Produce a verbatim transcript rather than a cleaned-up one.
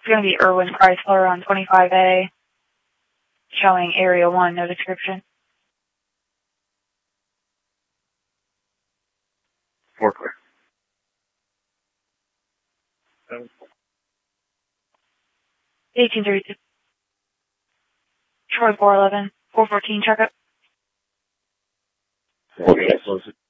It's going to be Irwin Chrysler on twenty-five A, showing Area one, no description. Four clear. eighteen thirty-two. Troy four eleven, four fourteen checkup. Okay, close it.